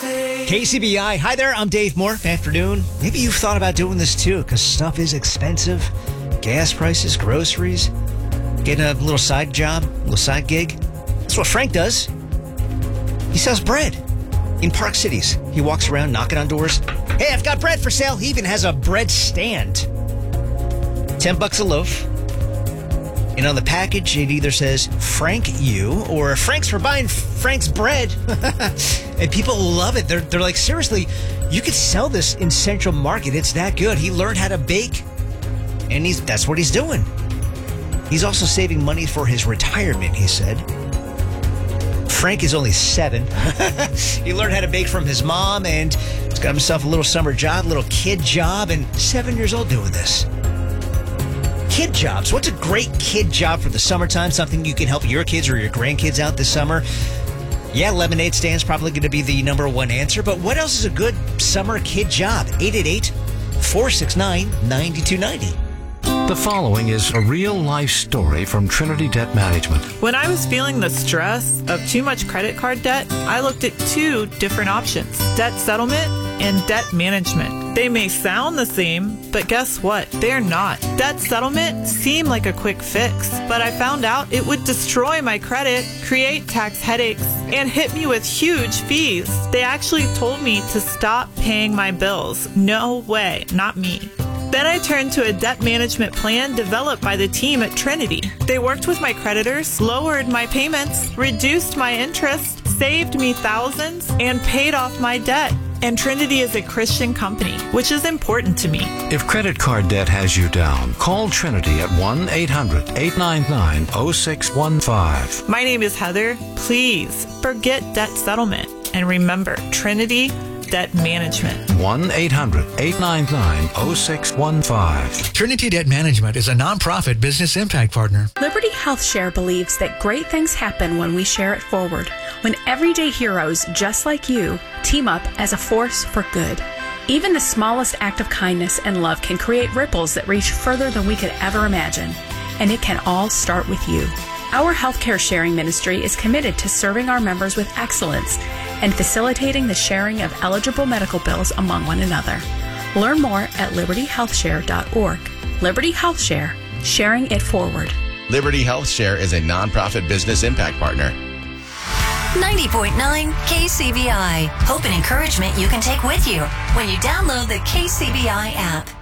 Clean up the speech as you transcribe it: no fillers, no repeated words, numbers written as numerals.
KCBI. Hi there, I'm Dave Moore. Afternoon. Maybe you've thought about doing this too, because stuff is expensive. Gas prices, groceries. Getting a little side job, a little side gig. That's what Frank does. He sells bread in Park Cities. He walks around knocking on doors. Hey, I've got bread for sale. He even has a bread stand. $10 a loaf. And on the package, it either says Frank you or Frank's for buying Frank's bread. And people love it. They're like, seriously, you could sell this in Central Market. It's that good. He learned how to bake, and that's what he's doing. He's also saving money for his retirement, he said. Frank is only 7. He learned how to bake from his mom, and he's got himself a little summer job, a little kid job, and 7 years old doing this. Kid jobs. What's a great kid job for the summertime? Something you can help your kids or your grandkids out this summer? Yeah, lemonade stand's probably going to be the number one answer, but what else is a good summer kid job? 888-469-9290. The following is a real-life story from Trinity Debt Management. When I was feeling the stress of too much credit card debt, I looked at 2 different options: debt settlement and debt management. They may sound the same, but guess what? They're not. Debt settlement seemed like a quick fix, but I found out it would destroy my credit, create tax headaches, and hit me with huge fees. They actually told me to stop paying my bills. No way, not me. Then I turned to a debt management plan developed by the team at Trinity. They worked with my creditors, lowered my payments, reduced my interest, saved me thousands, and paid off my debt. And Trinity is a Christian company, which is important to me. If credit card debt has you down, call Trinity at 1-800-899-0615. My name is Heather. Please forget debt settlement and remember Trinity Debt Management. 1-800-899-0615. Trinity Debt Management is a nonprofit business impact partner. Liberty Health Share believes that great things happen when we share it forward, when everyday heroes just like you team up as a force for good. Even the smallest act of kindness and love can create ripples that reach further than we could ever imagine. And it can all start with you. Our healthcare sharing ministry is committed to serving our members with excellence and facilitating the sharing of eligible medical bills among one another. Learn more at libertyhealthshare.org. Liberty Health Share, sharing it forward. Liberty Health Share is a nonprofit business impact partner. 90.9 KCBI. Hope and encouragement you can take with you when you download the KCBI app.